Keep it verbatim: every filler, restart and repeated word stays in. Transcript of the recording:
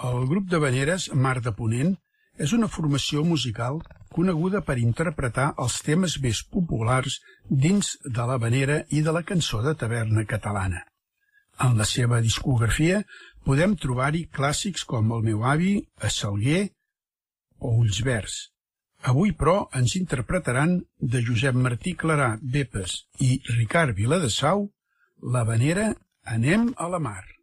El grup d'havaneres Mar de Ponent és una formació musical coneguda per interpretar els temes més populars dins de l'havanera i de la cançó de taverna catalana. En la seva discografia podem trobar-hi clàssics com El meu avi, A Salguer o Ulls verds. Avui, però, ens interpretaran de Josep Martí Clarà Bepes i Ricard Viladesau l'havanera Anem a la mar.